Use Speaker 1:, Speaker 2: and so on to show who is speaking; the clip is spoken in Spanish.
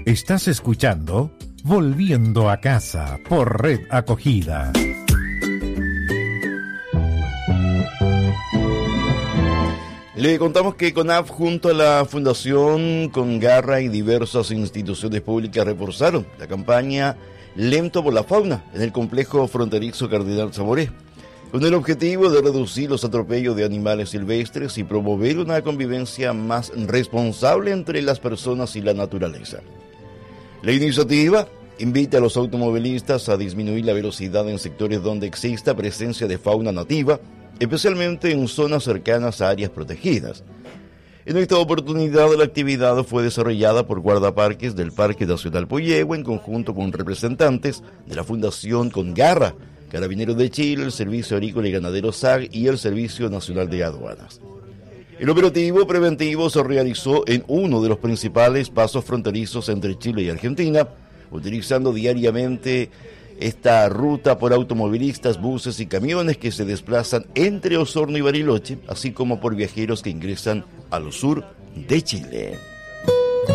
Speaker 1: Estás escuchando Volviendo a Casa por Red Acogida.
Speaker 2: Le contamos que CONAF junto a la Fundación Congarra y diversas instituciones públicas reforzaron la campaña Lento por la Fauna en el complejo fronterizo Cardenal Zamoré, con el objetivo de reducir los atropellos de animales silvestres y promover una convivencia más responsable entre las personas y la naturaleza. La iniciativa invita a los automovilistas a disminuir la velocidad en sectores donde exista presencia de fauna nativa, especialmente en zonas cercanas a áreas protegidas. En esta oportunidad, la actividad fue desarrollada por guardaparques del Parque Nacional Puyehue en conjunto con representantes de la Fundación Congarra, Carabineros de Chile, el Servicio Agrícola y Ganadero SAG y el Servicio Nacional de Aduanas. El operativo preventivo se realizó en uno de los principales pasos fronterizos entre Chile y Argentina, utilizando diariamente esta ruta por automovilistas, buses y camiones que se desplazan entre Osorno y Bariloche, así como por viajeros que ingresan al sur de Chile.